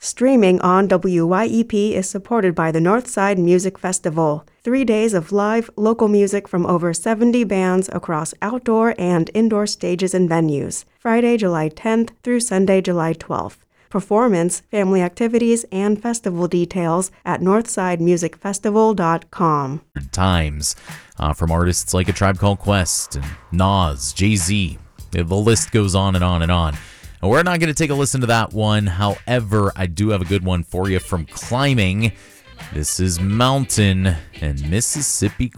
Streaming on WYEP is supported by the Northside Music Festival. 3 days of live, local music from over 70 bands across outdoor and indoor stages and venues. Friday, July 10th through Sunday, July 12th. Performance, family activities, and festival details at northsidemusicfestival.com. Times from artists like A Tribe Called Quest and Nas, Jay-Z. The list goes on and on and on. And we're not going to take a listen to that one. However, I do have a good one for you from Climbing. This is Mountain and Mississippi